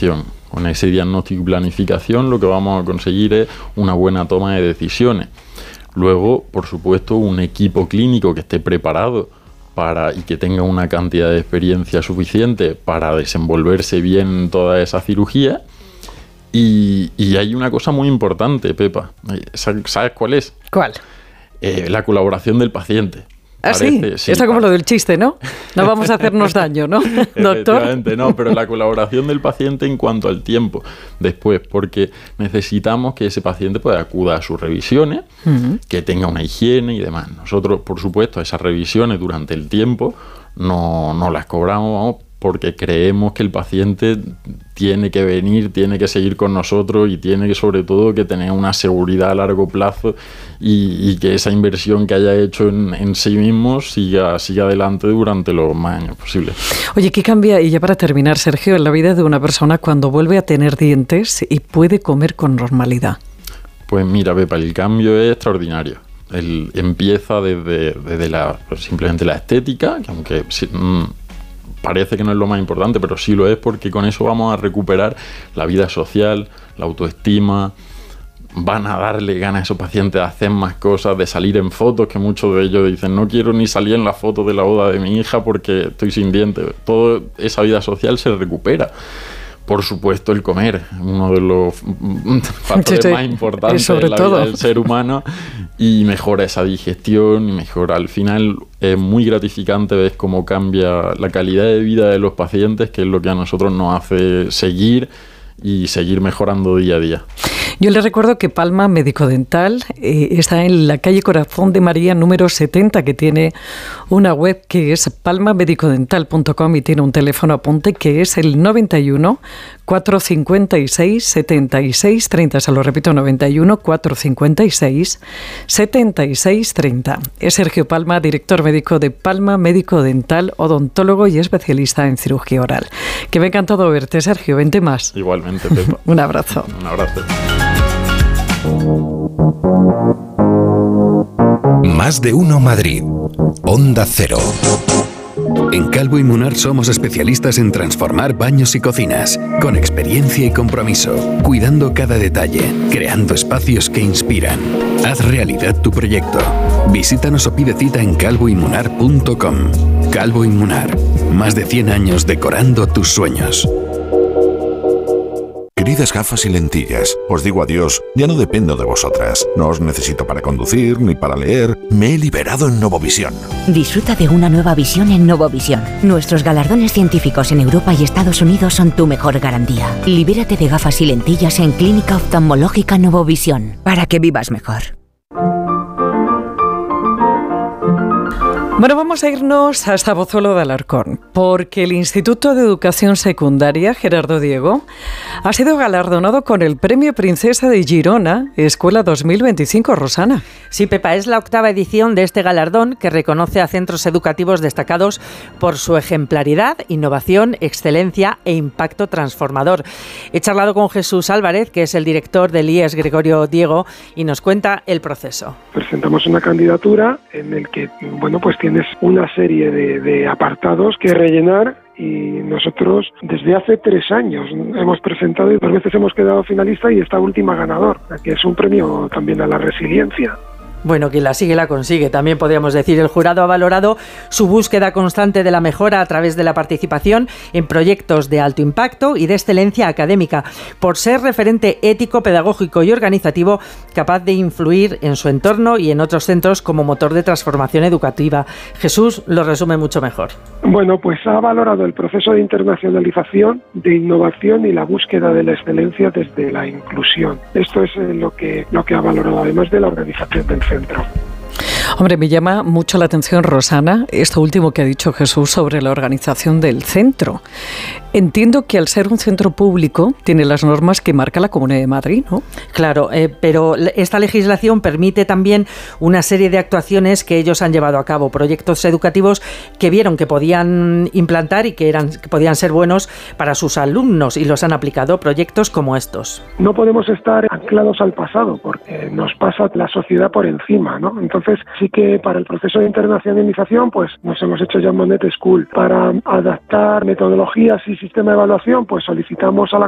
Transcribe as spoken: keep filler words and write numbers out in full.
planificación. Con ese diagnóstico y planificación lo que vamos a conseguir es una buena toma de decisiones. Luego, por supuesto, un equipo clínico que esté preparado para y que tenga una cantidad de experiencia suficiente para desenvolverse bien en toda esa cirugía. Y, y hay una cosa muy importante, Pepa. ¿Sabes cuál es? ¿Cuál? Eh, la colaboración del paciente. ¿Ah, Parece, sí? sí? Está como lo del chiste, ¿no? No vamos a hacernos daño, ¿no, doctor? Efectivamente, no, pero la colaboración del paciente en cuanto al tiempo después, porque necesitamos que ese paciente pueda acudir a sus revisiones, uh-huh. que tenga una higiene y demás. Nosotros, por supuesto, esas revisiones durante el tiempo no, no las cobramos porque creemos que el paciente tiene que venir, tiene que seguir con nosotros y tiene que, sobre todo, que tener una seguridad a largo plazo y, y que esa inversión que haya hecho en, en sí mismo siga, siga adelante durante los más años posibles. Oye, ¿qué cambia, y ya para terminar, Sergio, en la vida de una persona cuando vuelve a tener dientes y puede comer con normalidad? Pues mira, Pepa, el cambio es extraordinario. Él empieza desde, desde la, pues simplemente la estética, que aunque... Mmm, parece que no es lo más importante, pero sí lo es, porque con eso vamos a recuperar la vida social, la autoestima. Van a darle ganas a esos pacientes de hacer más cosas, de salir en fotos, que muchos de ellos dicen, no quiero ni salir en la foto de la boda de mi hija porque estoy sin dientes. Toda esa vida social se recupera. Por supuesto, el comer, uno de los factores sí, sí. más importantes de la todo. vida del ser humano, y mejora esa digestión y mejora. Al final es muy gratificante ver cómo cambia la calidad de vida de los pacientes, que es lo que a nosotros nos hace seguir y seguir mejorando día a día. Yo les recuerdo que Palma Médico Dental eh, está en la calle Corazón de María número setenta, que tiene una web que es palma médico dental punto com y tiene un teléfono apunte que es el noventa y uno, cuatrocientos cincuenta y seis, setenta y seis treinta. Se lo repito, noventa y uno, cuatrocientos cincuenta y seis, setenta y seis treinta. Es Sergio Palma, director médico de Palma Médico Dental, odontólogo y especialista en cirugía oral. Que me ha encantado verte, Sergio. Vente más. Igualmente, Pepa. Un abrazo. Un abrazo. Más de uno Madrid. Onda Cero. En Calvo y Munar somos especialistas en transformar baños y cocinas, con experiencia y compromiso, cuidando cada detalle, creando espacios que inspiran. Haz realidad tu proyecto. Visítanos o pide cita en calvo y munar punto com. Calvo y Munar. Más de cien años decorando tus sueños. Queridas gafas y lentillas, os digo adiós, ya no dependo de vosotras. No os necesito para conducir ni para leer. Me he liberado en Novovisión. Disfruta de una nueva visión en Novovisión. Nuestros galardones científicos en Europa y Estados Unidos son tu mejor garantía. Libérate de gafas y lentillas en Clínica Oftalmológica Novovisión, para que vivas mejor. Bueno, vamos a irnos hasta Pozuelo de Alarcón, porque el Instituto de Educación Secundaria Gerardo Diego ha sido galardonado con el Premio Princesa de Girona, Escuela dos mil veinticinco, Rosana. Sí, Pepa, es la octava edición de este galardón que reconoce a centros educativos destacados por su ejemplaridad, innovación, excelencia e impacto transformador. He charlado con Jesús Álvarez, que es el director del I E S Gregorio Diego, y nos cuenta el proceso. Presentamos una candidatura en el que, bueno, pues tiene Tienes una serie de, de apartados que rellenar y nosotros desde hace tres años hemos presentado y dos veces hemos quedado finalista y esta última ganador, que es un premio también a la resiliencia. Bueno, quien la sigue la consigue, también podríamos decir. El jurado ha valorado su búsqueda constante de la mejora a través de la participación en proyectos de alto impacto y de excelencia académica, por ser referente ético, pedagógico y organizativo capaz de influir en su entorno y en otros centros como motor de transformación educativa. Jesús lo resume mucho mejor. Bueno, pues ha valorado el proceso de internacionalización, de innovación y la búsqueda de la excelencia desde la inclusión. Esto es lo que, lo que ha valorado, además de la organización del centro. Hombre, me llama mucho la atención, Rosana, esto último que ha dicho Jesús sobre la organización del centro. Entiendo que al ser un centro público tiene las normas que marca la Comunidad de Madrid, ¿no? Claro, eh, pero esta legislación permite también una serie de actuaciones que ellos han llevado a cabo, proyectos educativos que vieron que podían implantar y que, eran, que podían ser buenos para sus alumnos y los han aplicado, proyectos como estos. No podemos estar anclados al pasado porque nos pasa la sociedad por encima, ¿no? Entonces sí que para el proceso de internacionalización pues nos hemos hecho ya Monet School. Para adaptar metodologías y sistema de evaluación pues solicitamos a la